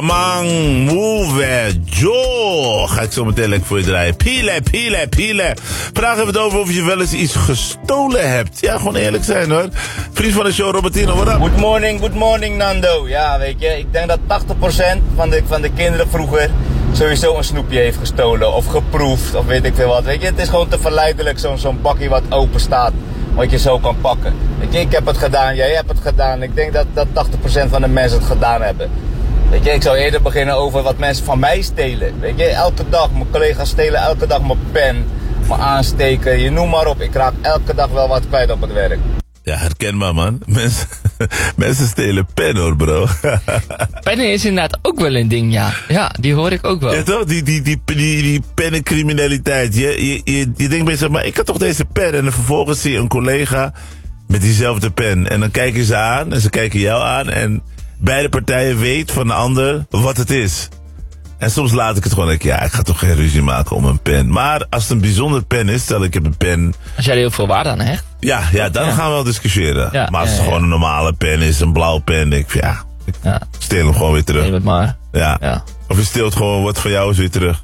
Man, move, Joe. Ga ik zo meteen lekker voor je draaien. Pile. Vraag even het over of je wel eens iets gestolen hebt. Ja, gewoon eerlijk zijn hoor. Vriend van de show, Robertino, what up? Good morning Nando. Ja, weet je, ik denk dat 80% van de kinderen vroeger sowieso een snoepje heeft gestolen of geproefd of weet ik veel wat. Weet je, het is gewoon te verleidelijk, zo'n bakje wat open staat, wat je zo kan pakken. Weet je, ik heb het gedaan, jij hebt het gedaan. Ik denk dat 80% van de mensen het gedaan hebben. Weet je, ik zou eerder beginnen over wat mensen van mij stelen. Weet je, elke dag, mijn collega's stelen elke dag mijn pen, mijn aansteken, je noem maar op. Ik raak elke dag wel wat kwijt op het werk. Ja, herkenbaar man. Mensen stelen pen hoor, bro. Pennen is inderdaad ook wel een ding, ja. Ja, die hoor ik ook wel. Ja toch? Die pennencriminaliteit. Je denkt bij jezelf, maar ik had toch deze pen? En dan vervolgens zie je een collega met diezelfde pen. En dan kijken ze aan en ze kijken jou aan. En beide partijen weten van de ander wat het is. En soms laat ik het gewoon, ik ga toch geen ruzie maken om een pen. Maar als het een bijzondere pen is, stel ik heb een pen. Als jij er heel veel waarde aan hecht. Ja, dan gaan we wel discussiëren. Ja, maar als het gewoon een normale pen is, een blauwe pen, denk ik ik steel hem gewoon weer terug. Neem het maar. Ja. Of je steelt gewoon wat van jou is weer terug.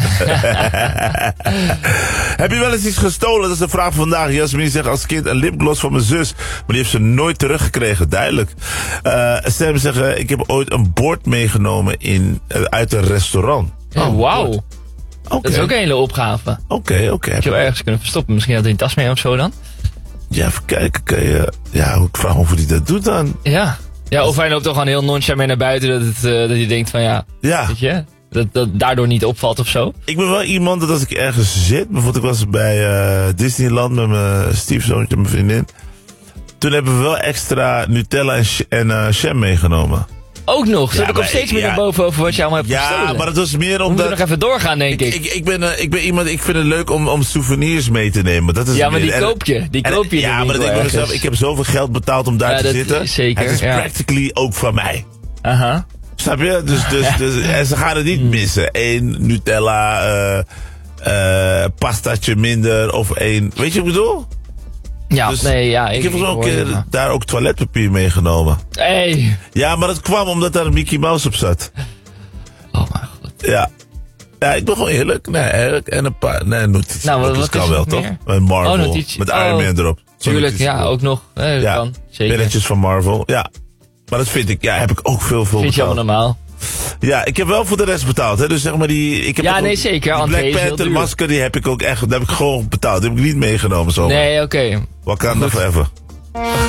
Heb je wel eens iets gestolen? Dat is de vraag van vandaag. Jasmin zegt als kind een lipgloss van mijn zus, maar die heeft ze nooit teruggekregen. Duidelijk. Sam zegt ik heb ooit een bord meegenomen uit een restaurant. Oh, wauw. Okay. Dat is ook een hele opgave. Oké. Heb je wel ergens kunnen verstoppen? Misschien had hij een tas mee of zo dan? Ja, even kijken. Ik vraag me of hij dat doet dan. Ja, of hij loopt toch gewoon heel nonchalant mee naar buiten dat hij denkt van weet je, dat daardoor niet opvalt of zo. Ik ben wel iemand dat als ik ergens zit, bijvoorbeeld ik was bij Disneyland met mijn stiefzoontje en mijn vriendin. Toen hebben we wel extra Nutella en jam meegenomen. Ook nog? Zit ik op steeds meer naar boven over wat je allemaal hebt gestolen? Ja, maar dat was meer omdat... We moeten nog even doorgaan, denk ik. Ik ben iemand, ik vind het leuk om souvenirs mee te nemen. Dat is maar die koop je. Ja, maar dat denk ik mezelf, ik heb zoveel geld betaald om daar te zitten. Zeker, het is practically ook van mij. Aha. Snap je? Dus, en ze gaan het niet missen. 1 Nutella, pastaatje minder of 1... Weet je wat ik bedoel? Ja, dus ik heb ook daar ook toiletpapier meegenomen. Hey. Ja, maar dat kwam omdat daar een Mickey Mouse op zat. Oh mijn god. Ja, ik ben gewoon eerlijk. Nee, eerlijk. En een paar notities. Nou, dat kan wel, toch? Met Marvel. Met Iron Man erop. Tuurlijk, ook nog. Dat kan. Zeker. Pennetjes van Marvel. Ja. Maar dat vind ik, heb ik ook veel betaald. Vind je allemaal normaal? Ja, ik heb wel voor de rest betaald. Hè. Dus zeg maar zeker. Die Black Panther masker, die heb ik ook echt, dat heb ik gewoon betaald. Die heb ik niet meegenomen zomaar. Nee, oké. Wakanda forever.